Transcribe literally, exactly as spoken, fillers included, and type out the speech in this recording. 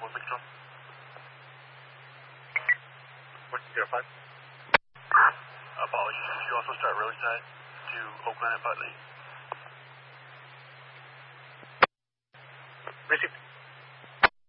one six control. one zero five. Apologies. Could you also start roadside to Oakland and Putney? Received.